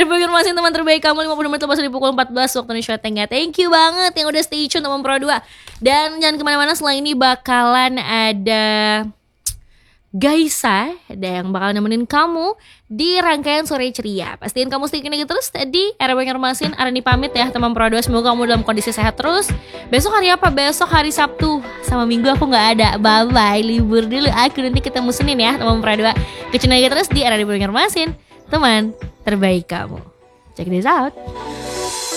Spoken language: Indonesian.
Informasi teman terbaik kamu 50 menit lepas dari pukul 14 waktu Indonesia Tengah. Thank you banget yang udah stay tune teman Pro 2. Dan jangan kemana-mana, setelah ini bakalan ada Gaisa yang bakal nemenin kamu di rangkaian Sore Ceria. Pastiin kamu stay tune terus di era Banjarmasin. Arani pamit ya teman Pro 2. Semoga kamu dalam kondisi sehat terus. Besok hari apa? Besok hari Sabtu sama Minggu aku gak ada. Bye-bye, libur dulu aku, nanti ketemu Senin ya teman Pro 2. Kecil lagi terus di era Banjarmasin, teman terbaik kamu. Check this out.